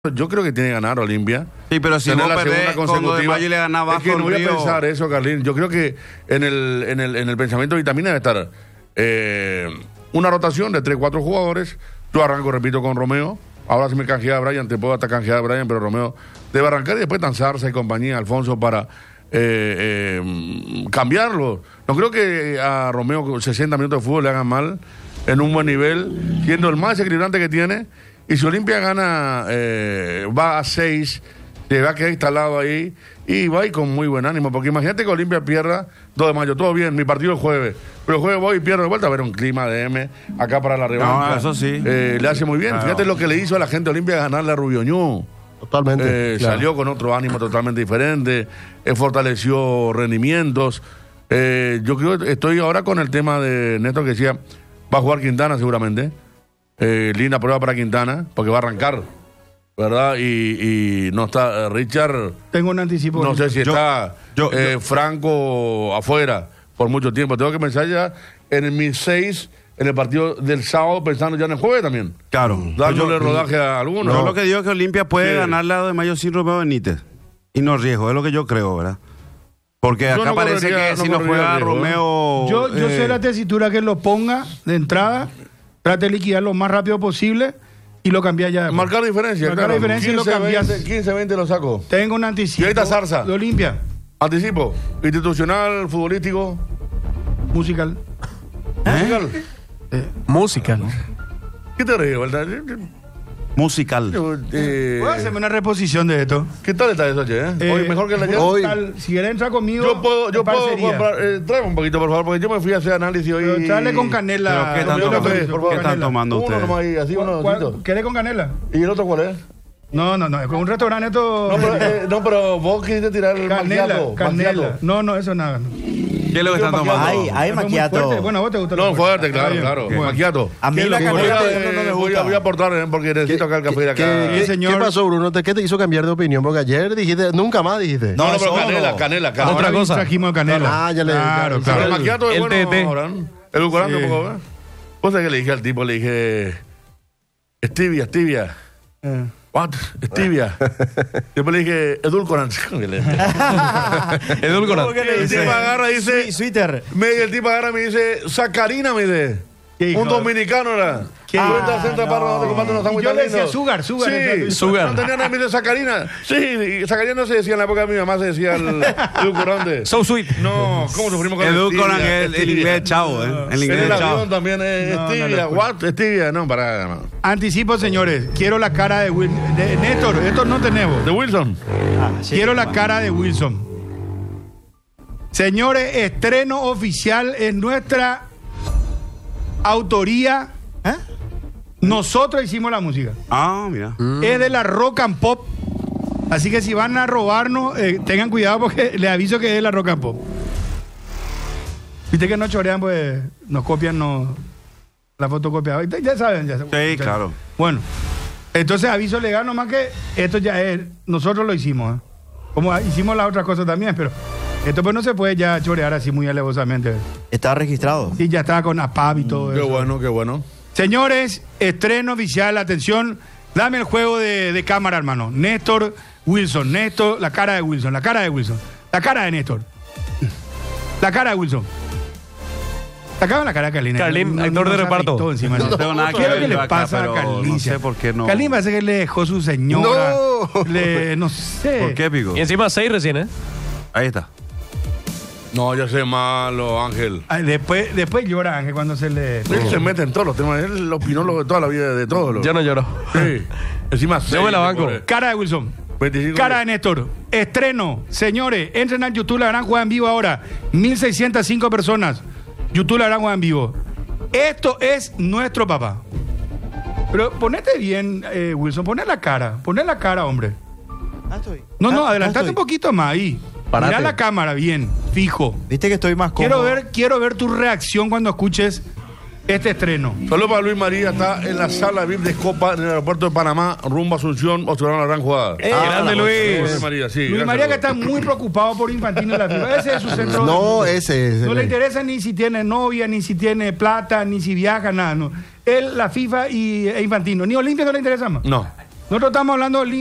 Yo creo que tiene que ganar Olimpia. Sí, pero si tener vos la perdés segunda con 2 de consecutiva. mayo y le ganás bajo Es que no voy a Río. pensar eso, Carlín. Yo creo que en el pensamiento de Vitamina debe estar una rotación de 3-4 jugadores. Yo arranco, repito, con Romeo. Ahora si me canjea a Brian, te puedo hasta canjear a Brian, pero Romeo debe arrancar y después Tanzarza y compañía, Alfonso, para cambiarlo. No creo que a Romeo 60 minutos de fútbol le hagan mal en un buen nivel, siendo el más equilibrante que tiene. Y si Olimpia gana, va a 6, se va a quedar instalado ahí y va a ir con muy buen ánimo. Porque imagínate que Olimpia pierda 2 de mayo, todo bien, mi partido el jueves. Pero el jueves voy y pierdo de vuelta a ver un clima de M acá para la revancha. No, eso sí. Le hace muy bien. Claro. Fíjate lo que le hizo a la gente de Olimpia ganarle a Rubioñú. Totalmente. Claro. Salió con otro ánimo totalmente diferente, fortaleció rendimientos. Yo creo que estoy ahora con el tema de Néstor que decía, va a jugar Quintana seguramente. Linda prueba para Quintana, porque va a arrancar, ¿verdad? Y no está Richard. Tengo un anticipo. No sé si está Franco afuera por mucho tiempo. Tengo que pensar ya en mis 6, en el partido del sábado, pensando ya en el jueves también. Claro. Dándole rodaje a algunos. Yo lo que digo es que Olimpia puede Sí. ganar la de mayo sin Romeo Benítez. Y no riesgo, es lo que yo creo, ¿verdad? Porque Yo acá no parece correría- que no si no correría juega riesgo, Romeo... Yo sé la tesitura que lo ponga de entrada, trate de liquidar lo más rápido posible y lo cambia ya. Marcar diferencia, Marcar claro. diferencia y lo 15, cambias. 20 lo saco. Tengo un anticipo Y ahí está Zarza. de Olimpia, Anticipo. Institucional, futbolístico. musical. Musical. Música, ¿no? ¿Qué te ríes, verdad? Musical. ¿Puedo hacerme una reposición de esto? ¿Qué tal está eso, che? Hoy mejor que la ayer. hoy- Si quieres entrar conmigo, Yo puedo en parcería. comprar. Tráeme un poquito, por favor, porque yo me fui a hacer análisis hoy. Pero tráele con canela. ¿Pero qué están Yo tomando, café, por favor, ¿qué están canela. tomando Uno ustedes? nomás ahí, así uno dosito. ¿Querés con canela? ¿Y el otro cuál es? No, es con un restaurante esto. No, pero vos quisiste tirar el Canela, macchiato. canela. No, eso nada. ¿Qué es lo que están tomando? Hay Eso es muy macchiato. fuerte. Bueno, a vos te gusta. No, fuerte, Está claro, bien. claro. Bueno. Macchiato. A mí la Voy canela a, no me voy gusta. a aportar porque necesito acá el café de acá. Sí, señor. ¿Qué pasó, Bruno? ¿Qué te hizo cambiar de opinión? Porque ayer dijiste, nunca más dijiste. No, No, pero eso canela. Ahora Otra cosa. trajimos canela. Ah, ya le- Claro, ya- Pero el claro. macchiato es El bueno, TT. Abraham. Edulcorante Sí. un poco, ¿eh? Vos sabés que le dije al tipo, le dije... Stevia. What? Stevia. Después le dije, edulcorante. ¿Cómo que le El dice? tipo agarra y dice... Twitter. El tipo agarra y me dice, sacarina, me dice. ¿Qué hijo? Un dominicano era. ¿Qué? Cuenta centro para no. te compraste unos Y sándwiches yo le lindos. decía sugar. Sí, Sugar. No tenía nada, me dice sacarina. Sí, y sacarina no se decía en la época de mi mamá, se decía el edulcorante. So sweet. No, ¿cómo sufrimos con Edulcoran stevia? es el inglés chavo, ¿eh? El En inglés el avión chavo. también es No, stevia. no, What? Stevia. No, para, no. Anticipo, señores. Quiero la cara de Néstor. Esto no tenemos. De Wilson. Quiero la cara de Wilson. Señores, estreno oficial en nuestra autoría. ¿Eh? Nosotros hicimos la música. Ah, mira. Es de la rock and pop. Así que si van a robarnos, tengan cuidado porque les aviso que es de la rock and pop. Viste que no chorean, pues nos copian la fotocopia. Ya saben, ya saben. Sí, claro. Bueno, entonces aviso legal nomás que esto ya es, nosotros lo hicimos, ¿eh? Como hicimos las otras cosas también, pero esto pues no se puede ya chorear así muy alevosamente. Está registrado. Sí, ya estaba con APAB y todo Qué eso. bueno, qué bueno. Señores, estreno oficial, atención, dame el juego de cámara, hermano. Néstor, Wilson, Néstor, la cara de Wilson, la cara de Wilson, la cara de Néstor, la cara de Wilson. Sacaban la cara de Carlín. Carlín, actor de se reparto. afeitó encima de No eso. tengo nada que ¿Qué es lo ver que le yo acá, pasa a pero Carlín? no sé por qué no. Carlín parece que le dejó su señora. No. No sé. ¿Por qué, Pico? Y encima 6 recién, ¿eh? Ahí está. No, ya sé malo, Ángel. Ay, después llora Ángel cuando se le... Él se mete en todos los temas. Él opinó de toda la vida de todos. Yo no lloro. Sí. Encima Yo me la banco. Cara de Wilson. 25 Cara de Néstor. Estreno. Señores, entren a YouTube, la gran juega en vivo ahora. 1.605 personas. YouTube, la gran juega en vivo. Esto es nuestro papá. Pero ponete bien, Wilson. Poné la cara, hombre. No, adelantate un poquito más ahí. Parate. Mirá la cámara bien, fijo. Viste que estoy más cómodo. Quiero ver tu reacción cuando escuches este estreno. Solo para Luis María, está en la sala VIP de Escopa en el aeropuerto de Panamá, rumbo a Asunción, observaron la gran jugada. Grande Luis. Luis María, sí. Luis gracias, María que Luis. está muy preocupado por Infantino y la FIFA. Ese es su centro. No, ese es. No le interesa ni si tiene novia, ni si tiene plata, ni si viaja, nada. No. Él, la FIFA e Infantino. Ni Olimpia no le interesa más. No. Nosotros estamos hablando